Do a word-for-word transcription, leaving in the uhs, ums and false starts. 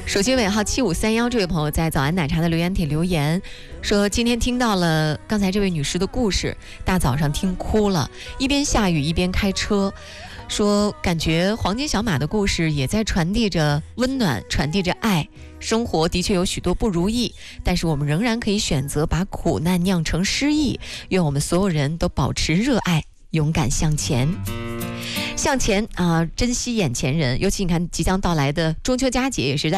手机尾号七五三幺这位朋友在早安奶茶的留言帖留言说，今天听到了刚才这位女士的故事，大早上听哭了，一边下雨一边开车，说感觉黄金小马的故事也在传递着温暖，传递着爱。生活的确有许多不如意，但是我们仍然可以选择把苦难酿成诗意。愿我们所有人都保持热爱，勇敢向前。向前啊、呃，珍惜眼前人。尤其你看，即将到来的中秋佳节也是在